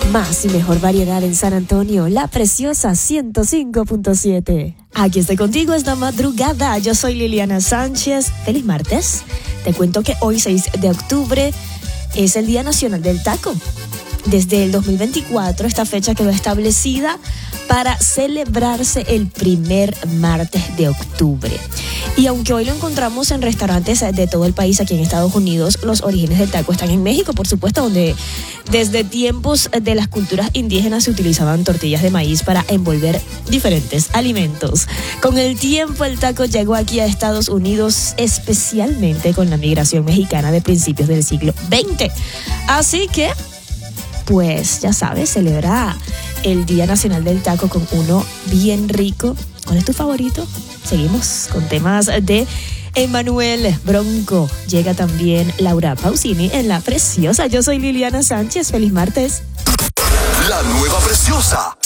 Más y mejor variedad en San Antonio, La Preciosa 105.7. Aquí estoy contigo esta madrugada. Yo soy Liliana Sánchez. Feliz martes. Te cuento que hoy, 6 de octubre, es el Día Nacional del Taco. Desde el 2024, esta fecha quedó establecida para celebrarse el primer martes de octubre. Y aunque hoy lo encontramos en restaurantes de todo el país aquí en Estados Unidos, los orígenes del taco están en México, por supuesto, donde desde tiempos de las culturas indígenas se utilizaban tortillas de maíz para envolver diferentes alimentos. Con el tiempo, el taco llegó aquí a Estados Unidos, especialmente con la migración mexicana de principios del siglo XX. Así que, pues ya sabes, celebra el Día Nacional del Taco con uno bien rico. ¿Cuál es tu favorito? Seguimos con temas de Emanuel Bronco. Llega también Laura Pausini en La Preciosa. Yo soy Liliana Sánchez. Feliz martes. La nueva Preciosa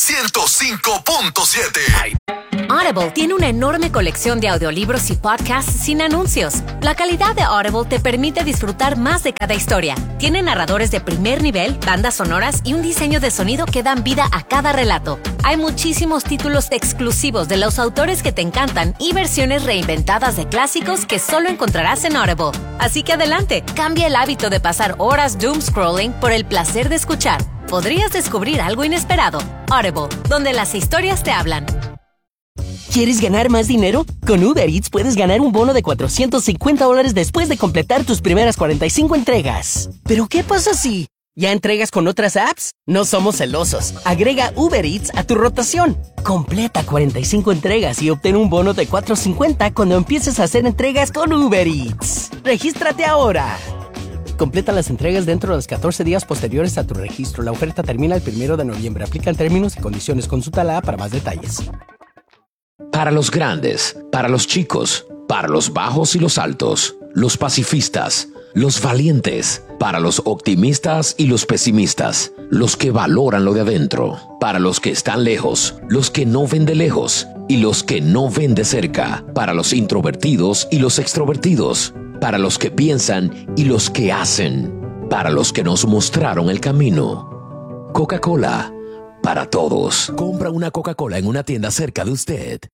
105.7. Audible tiene una enorme colección de audiolibros y podcasts sin anuncios. La calidad de Audible te permite disfrutar más de cada historia. Tiene narradores de primer nivel, bandas sonoras y un diseño de sonido que dan vida a cada relato. Hay muchísimos títulos exclusivos de los autores que te encantan y versiones reinventadas de clásicos que solo encontrarás en Audible. Así que adelante, cambia el hábito de pasar horas doom scrolling por el placer de escuchar. Podrías descubrir algo inesperado. Audible, donde las historias te hablan. ¿Quieres ganar más dinero? Con Uber Eats puedes ganar un bono de $450 después de completar tus primeras 45 entregas. ¿Pero qué pasa si ya entregas con otras apps? No somos celosos. Agrega Uber Eats a tu rotación. Completa 45 entregas y obtén un bono de $450 cuando empieces a hacer entregas con Uber Eats. ¡Regístrate ahora! Completa las entregas dentro de los 14 días posteriores a tu registro. La oferta termina el 1 de noviembre. Aplican términos y condiciones. Consulta la app para más detalles. Para los grandes, para los chicos, para los bajos y los altos, los pacifistas, los valientes, para los optimistas y los pesimistas, los que valoran lo de adentro, para los que están lejos, los que no ven de lejos y los que no ven de cerca, para los introvertidos y los extrovertidos, para los que piensan y los que hacen, para los que nos mostraron el camino. Coca-Cola, para todos. Compra una Coca-Cola en una tienda cerca de usted.